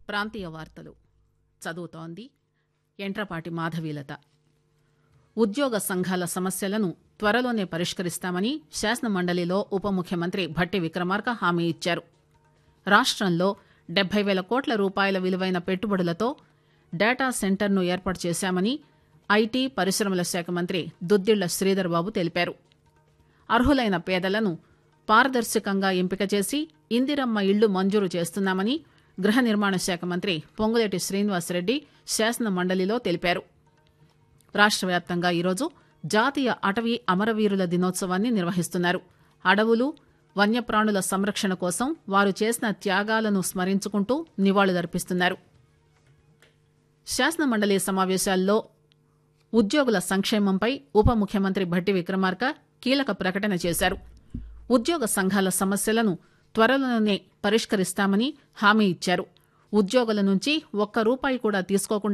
ప్రాంతీయ వార్తలు చదువుతోంది ఎంట్రపాటి మాధవీలత. ఉద్యోగ సంఘాల సమస్యలను త్వరలోనే పరిష్కరిస్తామని శాసనమండలిలో ఉప ముఖ్యమంత్రి భట్టి విక్రమార్క హామీ ఇచ్చారు. రాష్టంలో 70,000 కోట్ల రూపాయల విలువైన పెట్టుబడులతో డేటా సెంటర్ను ఏర్పాటు చేశామని ఐటీ పరిశ్రమల శాఖ మంత్రి దుద్దిళ్ల శ్రీధర్ బాబు తెలిపారు. అర్హులైన పేదలను పారదర్శకంగా ఎంపిక చేసి ఇందిరమ్మ ఇళ్లు మంజూరు చేస్తున్నామని గృహ నిర్మాణ శాఖ మంత్రి పొంగులేటి శ్రీనివాసరెడ్డి శాసన మండలిలో తెలిపారు. రాష్ట్ర వ్యాప్తంగా ఈరోజు జాతీయ అటవీ అమరవీరుల దినోత్సవాన్ని నిర్వహిస్తున్నారు. అడవులు, వన్యప్రాణుల సంరక్షణ కోసం వారు చేసిన త్యాగాలను స్మరించుకుంటూ నివాళులర్పిస్తున్నారు. శాసన మండలి సమావేశాల్లో ఉద్యోగుల సంక్షేమంపై ఉప ముఖ్యమంత్రి భట్టి విక్రమార్క కీలక ప్రకటన చేశారు. ఉద్యోగ సంఘాల సమస్యలను త్వరలోనే పరిష్కరిస్తామని హామీ ఇచ్చారు. ఉద్యోగుల నుంచి ఒక్క రూపాయి కూడా తీసుకోకుండా